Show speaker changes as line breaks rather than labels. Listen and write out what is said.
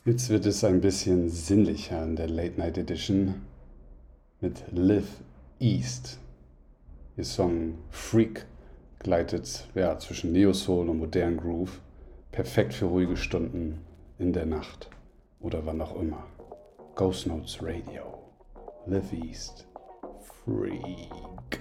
Jetzt wird es ein bisschen sinnlicher in der Late Night Edition mit Live East. Ihr Song Freak gleitet zwischen Neo-Soul und modernen Groove. Perfekt für ruhige Stunden in der Nacht oder wann auch immer. Ghost Notes Radio. Live East. Freak.